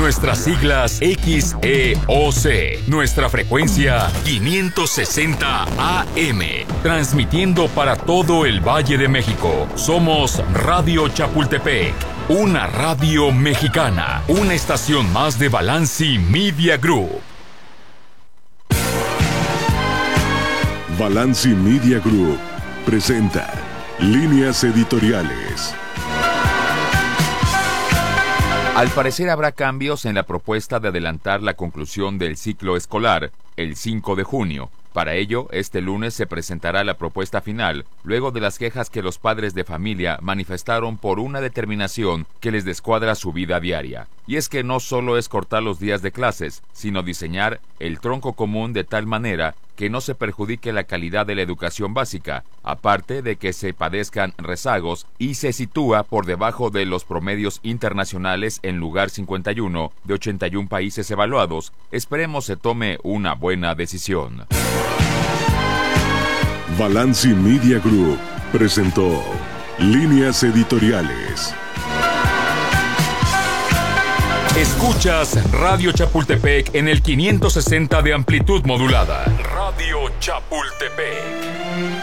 Nuestras siglas XEOC. Nuestra frecuencia 560 AM. Transmitiendo para todo el Valle de México. Somos Radio Chapultepec. Una radio mexicana. Una estación más de Balanci Media Group. Balanci Media Group presenta Líneas Editoriales. Al parecer habrá cambios en la propuesta de adelantar la conclusión del ciclo escolar el 5 de junio. Para ello, este lunes se presentará la propuesta final, luego de las quejas que los padres de familia manifestaron por una determinación que les descuadra su vida diaria. Y es que no solo es cortar los días de clases, sino diseñar el tronco común de tal manera que no se perjudique la calidad de la educación básica, aparte de que se padezcan rezagos y se sitúa por debajo de los promedios internacionales en lugar 51 de 81 países evaluados. Esperemos se tome una buena decisión. Balanci Media Group presentó Líneas Editoriales. Escuchas Radio Chapultepec en el 560 de amplitud modulada. Radio Chapultepec.